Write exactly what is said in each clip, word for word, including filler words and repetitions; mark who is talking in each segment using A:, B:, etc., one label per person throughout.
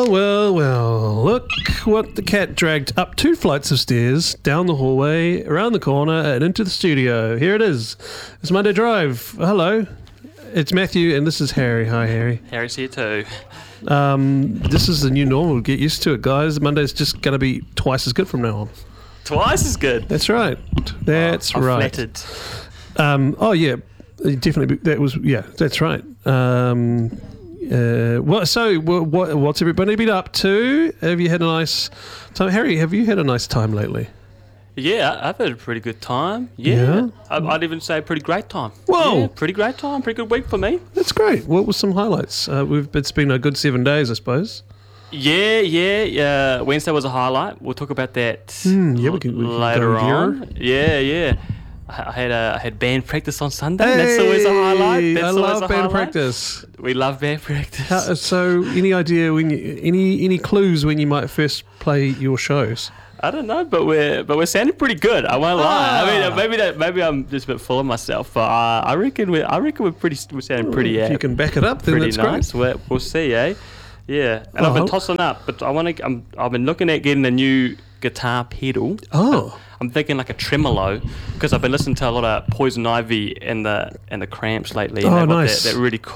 A: Well, well, well, look what the cat dragged up two flights of stairs, down the hallway, around the corner, and into the studio. Here it is. It's Monday Drive. Hello. It's Matthew, and this is Harry. Hi, Harry.
B: Harry's here too.
A: Um, this is the new normal. Get used to it, guys. Monday's just going to be twice as good from now on.
B: Twice as good?
A: That's right. That's
B: oh, I'm
A: right.
B: flattered.
A: Um, oh, yeah. Definitely. That was, yeah, that's right. Um... Uh, what, so, what, what's everybody been up to? Have you had a nice time? Harry, have you had a nice time lately?
B: Yeah, I've had a pretty good time. Yeah. yeah. I'd even say a pretty great time.
A: Whoa.
B: Yeah, pretty great time. Pretty good week for me.
A: That's great. What were some highlights? Uh, we've It's been a good seven days, I suppose.
B: Yeah, yeah. yeah. Wednesday was a highlight. We'll talk about that
A: mm, yeah, we can, we can
B: later on. Yeah, yeah. I had a I had band practice on Sunday. Hey, that's always a highlight. That's
A: I
B: always
A: love
B: a
A: band
B: highlight.
A: practice.
B: We love band practice.
A: How, so, any idea when you, any any clues when you might first play your shows?
B: I don't know, but we're but we're sounding pretty good. I won't lie.
A: Ah.
B: I mean, maybe that maybe I'm just a bit full of myself, but uh, I reckon we I reckon we're pretty we're sounding pretty.
A: If
B: uh,
A: you can back it up, then
B: pretty
A: that's
B: nice.
A: great.
B: We're, we'll see, eh? Yeah, and
A: oh,
B: I've been tossing up, but I want to. I'm I've been looking at getting a new guitar pedal.
A: Oh.
B: I'm thinking like a tremolo because I've been listening to a lot of Poison Ivy and the and the Cramps lately. And
A: oh,
B: got
A: nice.
B: That, that really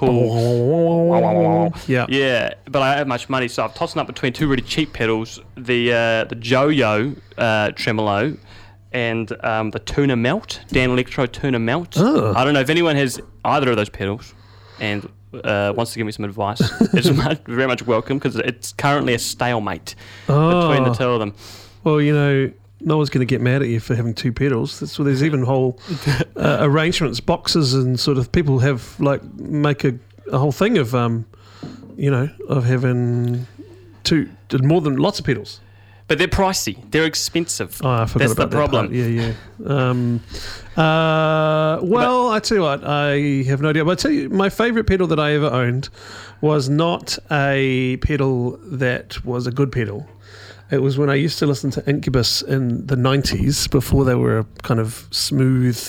B: cool.
A: Yeah.
B: Yeah, but I don't have much money, so I'm tossing up between two really cheap pedals: the uh, the Joyo uh, tremolo and um, the Tuna Melt, Dan Electro Tuna Melt.
A: Oh.
B: I don't know if anyone has either of those pedals and uh, wants to give me some advice. It's much, very much welcome because it's currently a stalemate
A: oh.
B: between the two of them.
A: Well, you know. No one's going to get mad at you for having two pedals. That's, well, there's even whole uh, arrangements, boxes, and sort of people have like make a, a whole thing of, um, you know, of having two, more than lots of pedals.
B: But they're pricey. They're expensive.
A: Oh, I forgot
B: That's
A: about
B: the problem.
A: That part. Yeah, yeah. Um, uh, well, but, I tell you what, I have no idea. But I tell you, my favourite pedal that I ever owned was not a pedal that was a good pedal. It was when I used to listen to Incubus in the nineties, before they were a kind of smooth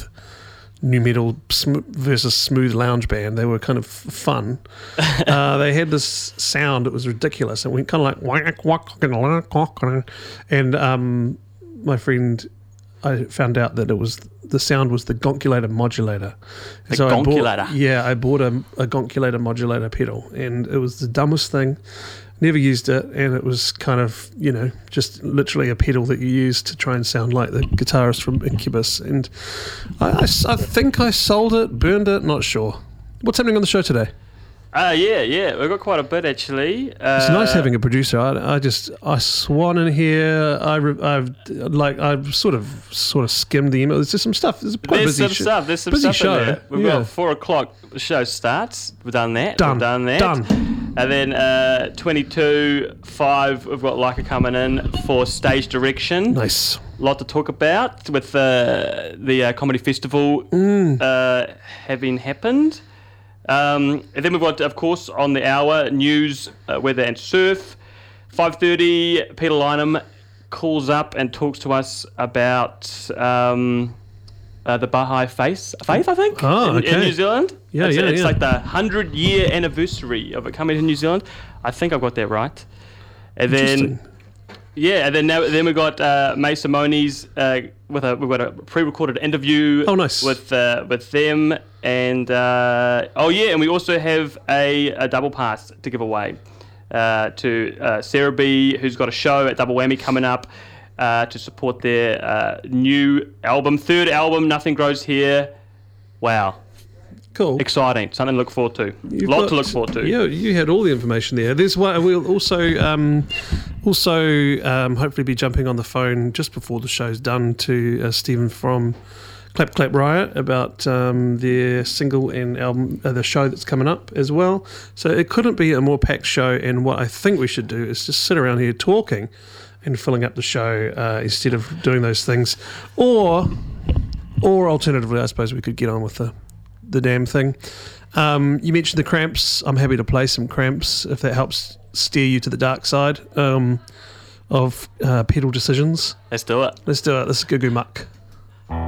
A: nu metal sm- versus smooth lounge band. They were kind of fun. uh, they had this sound that was ridiculous. It went kind of like whack, whack, whack, and um, my friend, I found out that it was the sound was the Gonkulator modulator.
B: The
A: so
B: Gonkulator?
A: I bought, yeah, I bought a, a Gonkulator modulator pedal, and it was the dumbest thing. Never used it, and it was kind of, you know, just literally a pedal that you use to try and sound like the guitarist from Incubus. And I, I, I think I sold it, burned it, not sure. What's happening on the show today?
B: Uh, yeah, yeah, we've got quite a bit actually. Uh,
A: it's nice having a producer. I, I just I swan in here. I re, I've like I've sort of sort of skimmed the email. There's just some stuff. There's quite
B: there's
A: busy
B: some
A: sh-
B: stuff. There's some
A: busy
B: stuff
A: show.
B: in there. We've
A: yeah.
B: got four o'clock. The show starts. We've done that.
A: Done.
B: We've done that.
A: Done.
B: And then uh, twenty-two five. We've got Leica coming in for stage direction.
A: Nice.
B: A lot to talk about with uh, the uh, comedy festival
A: mm.
B: uh, having happened. Um, and then we've got, of course, on the hour, news, uh, weather and surf. five thirty, Peter Lynham calls up and talks to us about um, uh, the Baha'i Faith, faith, I think,
A: oh,
B: in,
A: okay.
B: in New Zealand.
A: Yeah,
B: it's,
A: yeah,
B: It's
A: yeah.
B: like the hundred-year anniversary of it coming to New Zealand. I think I've got that right. And then... Yeah, and then now, then we got uh, May Simone's uh, with a we've got a pre-recorded interview.
A: Oh, nice.
B: with uh, with them, and uh, oh yeah, and we also have a, a double pass to give away uh, to uh, Sarah B, who's got a show at Double Whammy coming up uh, to support their uh, new album, third album, Nothing Grows Here. Wow.
A: Cool.
B: Exciting. Something to look forward to. A lot
A: got,
B: to look forward to.
A: Yeah, you had all the information there. There's one. We'll also um, also um, hopefully be jumping on the phone just before the show's done to uh, Stephen from Clap Clap Riot about um, their single and album, uh, the show that's coming up as well. So it couldn't be a more packed show. And what I think we should do is just sit around here talking and filling up the show uh, instead of doing those things. Or, or alternatively, I suppose we could get on with the. the damn thing. Um, you mentioned the Cramps. I'm happy to play some Cramps if that helps steer you to the dark side um, of uh, pedal decisions.
B: Let's do it.
A: Let's do it. This is Goo Goo Muck.